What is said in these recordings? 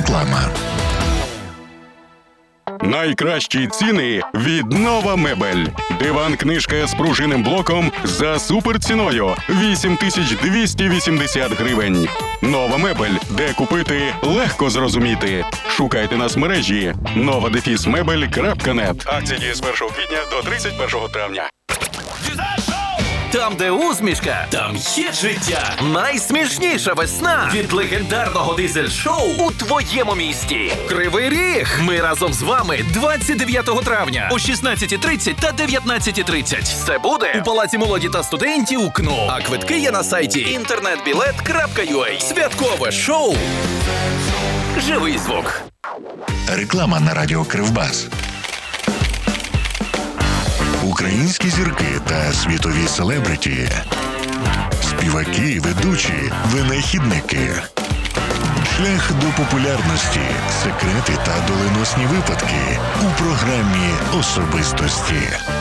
Реклама. Найкращі ціни від Нова Мебель. Диван-книжка з пружинним блоком за суперціною – 8280 гривень. Нова Мебель. Де купити – легко зрозуміти. Шукайте нас в мережі nova-mebel.net. Акції діє з 1 квітня до 31 травня. Там, де усмішка, там є життя. Найсмішніша весна від легендарного дизель-шоу у твоєму місті. Кривий Ріг. Ми разом з вами 29 травня о 16:30 та 19:30. Це буде у Палаці молоді та студентів КНУ. А квитки є на сайті internetbilet.ua. Святкове шоу. Живий звук. Реклама на радіо Кривбас. Українські зірки та світові селебриті. Співаки, ведучі, винахідники. Шлях до популярності, секрети та доленосні випадки у програмі «Особистості».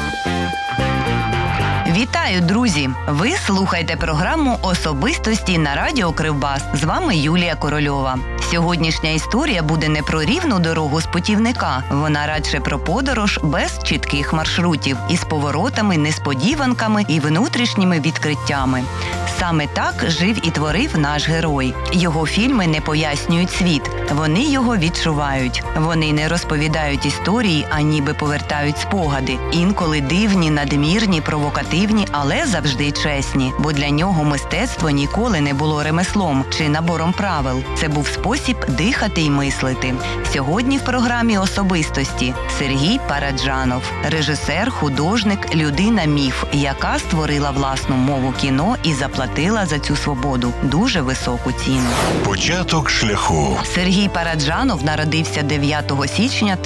Вітаю, друзі! Ви слухаєте програму «Особистості» на радіо Кривбас. З вами Юлія Корольова. Сьогоднішня історія буде не про рівну дорогу з путівника. Вона радше про подорож без чітких маршрутів, із поворотами, несподіванками і внутрішніми відкриттями. Саме так жив і творив наш герой. Його фільми не пояснюють світ. Вони його відчувають. Вони не розповідають історії, а ніби повертають спогади. Інколи дивні, надмірні, провокативні, але завжди чесні. Бо для нього мистецтво ніколи не було ремеслом чи набором правил. Це був спосіб дихати й мислити. Сьогодні в програмі «Особистості» Сергій Параджанов. Режисер, художник, людина-міф, яка створила власну мову кіно і заплатила за цю свободу дуже високу ціну. Початок шляху. Сергій Параджанов народився 9 січня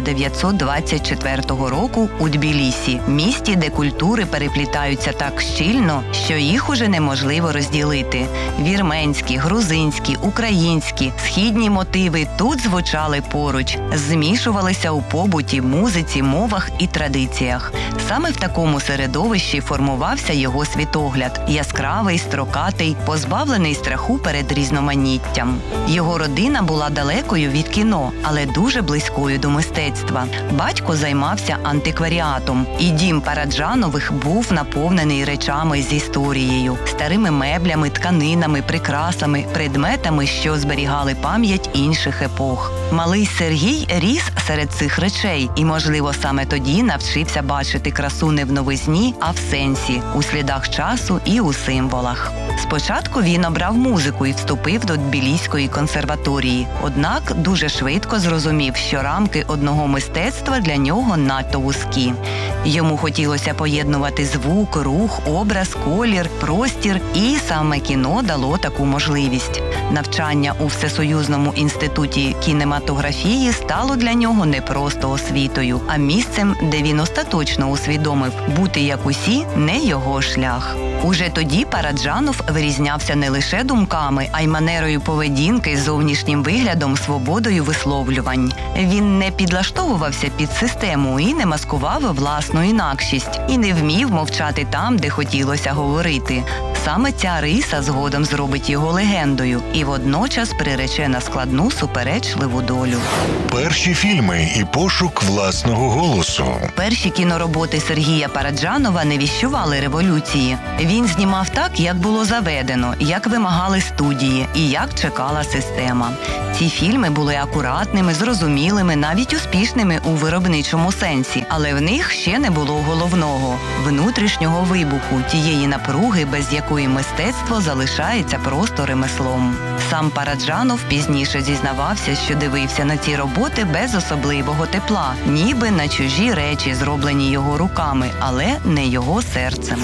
1924 року у Тбілісі, місті, де культури переплітаються так щільно, що їх уже неможливо розділити. Вірменські, грузинські, українські, східні мотиви тут звучали поруч, змішувалися у побуті, музиці, мовах і традиціях. Саме в такому середовищі формувався його світогляд – яскравий, строкатий, позбавлений страху перед різноманіттям. Його родина була далекою від кіно, але дуже близькою до мистецтва. Батько займався антикваріатом, і дім Параджанових був наповнений речами з історією, старими меблями, тканинами, прикрасами, предметами, що зберігали пам'ять інших епох. Малий Сергій ріс серед цих речей і, можливо, саме тоді навчився бачити красу не в новизні, а в сенсі, у слідах часу і у символах. Спочатку він обрав музику і вступив до Тбіліської консерваторії. Однак дуже швидко зрозумів, що рамки одного мистецтва для нього надто вузькі. Йому хотілося поєднувати звук, рух, образ, колір, простір, і саме кіно дало таку можливість. Навчання у Всесоюзному інституті кінематографії стало для нього не просто освітою, а місцем, де він остаточно усвідомив – бути як усі – не його шлях. Уже тоді Параджанов вирізнявся не лише думками, а й манерою поведінки, зовнішнім виглядом, свободою висловлювань. Він не підлаштовувався під систему і не маскував власну інакшість, і не вмів мовчати там, де хотілося говорити. Саме ця риса згодом зробить його легендою і водночас прирече на складну суперечливу долю. Перші фільми і пошук власного голосу. Перші кінороботи Сергія Параджанова не віщували революції. Він знімав так, як було заведено, як вимагали студії і як чекала система. Ці фільми були акуратними, зрозумілими, навіть успішними у виробничому сенсі, але в них ще не було головного – внутрішнього вибуху, тієї напруги, без якої мистецтво залишається просто ремеслом. Сам Параджанов пізніше зізнавався, що дивився на ці роботи без особливого тепла, ніби на чужі речі, зроблені його руками, але не його серцем.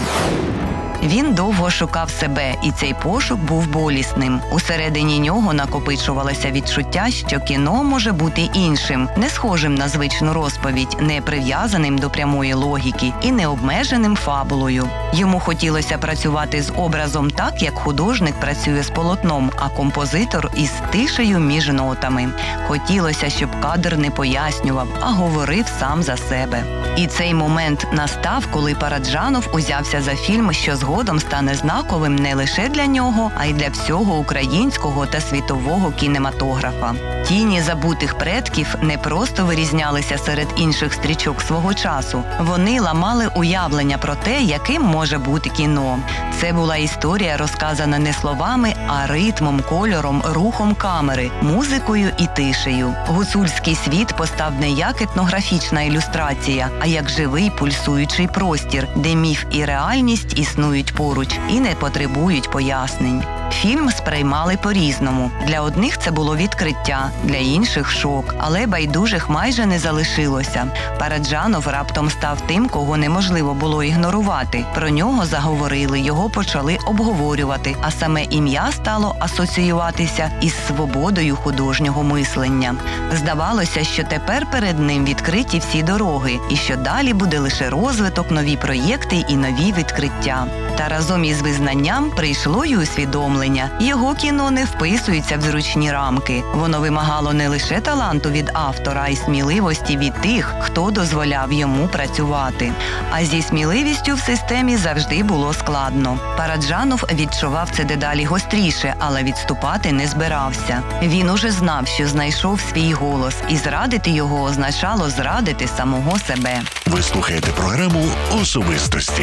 Він довго шукав себе, і цей пошук був болісним. Усередині нього накопичувалося відчуття, що кіно може бути іншим, не схожим на звичну розповідь, не прив'язаним до прямої логіки і не обмеженим фабулою. Йому хотілося працювати з образом так, як художник працює з полотном, а композитор із тишею між нотами. Хотілося, щоб кадр не пояснював, а говорив сам за себе. І цей момент настав, коли Параджанов узявся за фільм, що згодом згодом стане знаковим не лише для нього, а й для всього українського та світового кінематографа. «Тіні забутих предків» не просто вирізнялися серед інших стрічок свого часу. Вони ламали уявлення про те, яким може бути кіно. Це була історія, розказана не словами, а ритмом, кольором, рухом камери, музикою і тишею. Гуцульський світ постав не як етнографічна ілюстрація, а як живий пульсуючий простір, де міф і реальність існують поруч і не потребують пояснень. Фільм сприймали по-різному. Для одних це було відкриття, для інших – шок. Але байдужих майже не залишилося. Параджанов раптом став тим, кого неможливо було ігнорувати. Про нього заговорили, його почали обговорювати, а саме ім'я стало асоціюватися із свободою художнього мислення. Здавалося, що тепер перед ним відкриті всі дороги, і що далі буде лише розвиток, нові проєкти і нові відкриття. Та разом із визнанням прийшло й усвідомлення. Його кіно не вписується в зручні рамки. Воно вимагало не лише таланту від автора, а й сміливості від тих, хто дозволяв йому працювати. А зі сміливістю в системі завжди було складно. Параджанов відчував це дедалі гостріше, але відступати не збирався. Він уже знав, що знайшов свій голос, і зрадити його означало зрадити самого себе. Ви слухаєте програму «Особистості».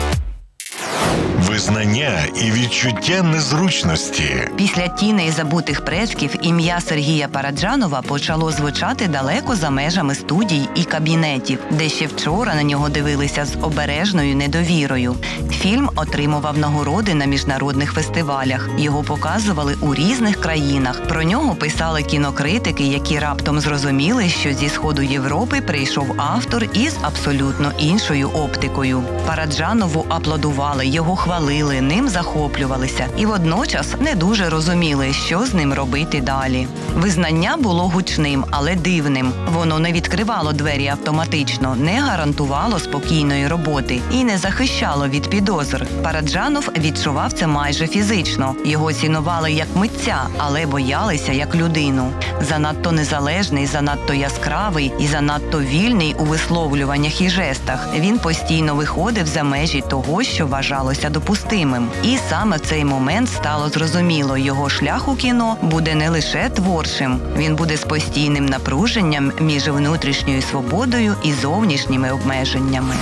Визнання і відчуття незручності. Після «Тіней забутих предків» ім'я Сергія Параджанова почало звучати далеко за межами студій і кабінетів, де ще вчора на нього дивилися з обережною недовірою. Фільм отримував нагороди на міжнародних фестивалях. Його показували у різних країнах. Про нього писали кінокритики, які раптом зрозуміли, що зі Сходу Європи прийшов автор із абсолютно іншою оптикою. Параджанову аплодували, його хвалили, ним захоплювалися і водночас не дуже розуміли, що з ним робити далі. Визнання було гучним, але дивним. Воно не відкривало двері автоматично, не гарантувало спокійної роботи і не захищало від підозр. Параджанов відчував це майже фізично. Його цінували як митця, але боялися як людину. Занадто незалежний, занадто яскравий і занадто вільний у висловлюваннях і жестах. Він постійно виходив за межі того, що вважалося допустимим. І саме в цей момент стало зрозуміло, його шлях у кіно буде не лише творчим. Він буде з постійним напруженням між внутрішньою свободою і зовнішніми обмеженнями.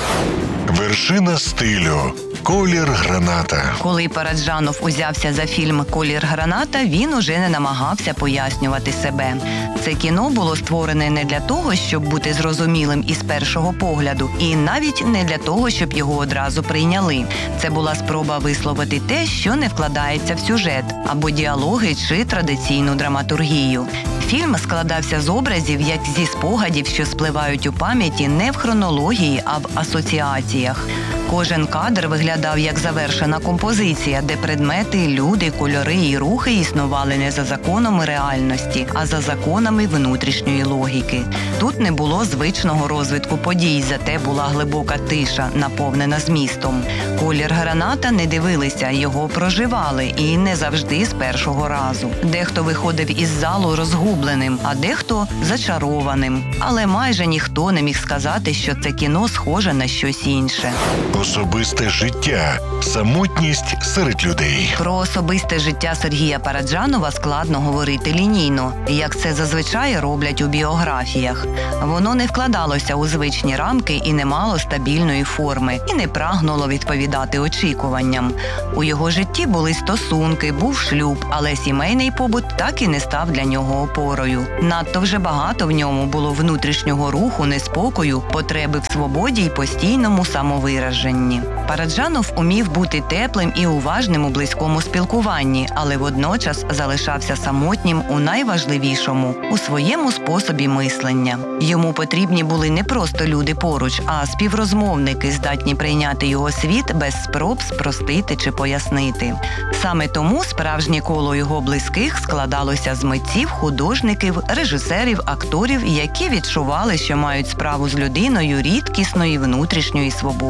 Вершина стилю. Колір граната. Коли Параджанов узявся за фільм «Колір граната», він уже не намагався пояснювати себе. Це кіно було створене не для того, щоб бути зрозумілим із першого погляду, і навіть не для того, щоб його одразу прийняли. Це була спроба висловити те, що не вкладається в сюжет, або діалоги чи традиційну драматургію. Фільм складався з образів, як зі спогадів, що спливають у пам'яті не в хронології, а в асоціаціях. Кожен кадр виглядав як завершена композиція, де предмети, люди, кольори і рухи існували не за законами реальності, а за законами внутрішньої логіки. Тут не було звичного розвитку подій, зате була глибока тиша, наповнена змістом. «Колір граната» не дивилися, його проживали, і не завжди з першого разу. Дехто виходив із залу розгубленим, а дехто зачарованим. Але майже ніхто не міг сказати, що це кіно схоже на щось інше. Особисте життя. Самотність серед людей. Про особисте життя Сергія Параджанова складно говорити лінійно, як це зазвичай роблять у біографіях. Воно не вкладалося у звичні рамки і не мало стабільної форми, і не прагнуло відповідати очікуванням. У його житті були стосунки, був шлюб, але сімейний побут так і не став для нього опорою. Надто вже багато в ньому було внутрішнього руху, неспокою, потреби в свободі й постійному самовираженні. Параджанов умів бути теплим і уважним у близькому спілкуванні, але водночас залишався самотнім у найважливішому – у своєму способі мислення. Йому потрібні були не просто люди поруч, а співрозмовники, здатні прийняти його світ без спроб спростити чи пояснити. Саме тому справжнє коло його близьких складалося з митців, художників, режисерів, акторів, які відчували, що мають справу з людиною рідкісної внутрішньої свободи.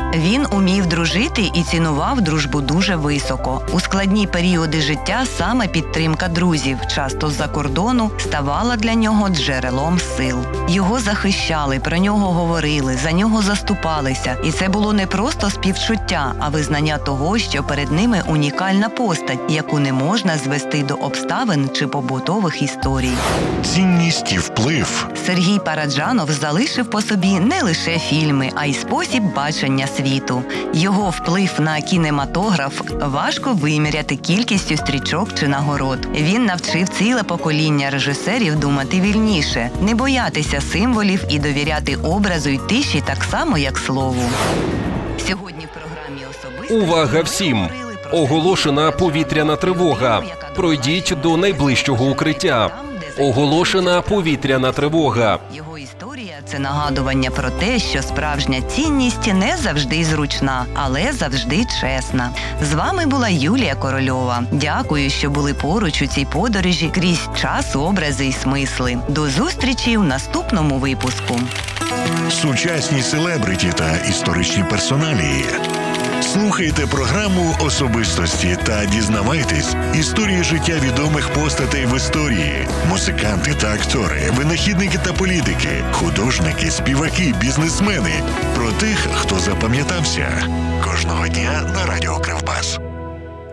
Він умів дружити і цінував дружбу дуже високо. У складні періоди життя саме підтримка друзів, часто з-за кордону, ставала для нього джерелом сил. Його захищали, про нього говорили, за нього заступалися. І це було не просто співчуття, а визнання того, що перед ними унікальна постать, яку не можна звести до обставин чи побутових історій. Цінність і вплив. Сергій Параджанов залишив по собі не лише фільми, а й спосіб бачення світу. Його вплив на кінематограф важко виміряти кількістю стрічок чи нагород. Він навчив ціле покоління режисерів думати вільніше, не боятися символів і довіряти образу й тиші так само, як слову. Сьогодні в програмі «Особисто» Увага всім! Оголошена повітряна тривога. Пройдіть до найближчого укриття. Оголошена повітряна тривога. Його історія – це нагадування про те, що справжня цінність не завжди зручна, але завжди чесна. З вами була Юлія Корольова. Дякую, що були поруч у цій подорожі крізь час, образи і смисли. До зустрічі в наступному випуску. Сучасні селебриті та історичні персоналії. Слухайте програму «Особистості» та дізнавайтесь історії життя відомих постатей в історії. Музиканти та актори, винахідники та політики, художники, співаки, бізнесмени. Про тих, хто запам'ятався. Кожного дня на Радіо Кривбас.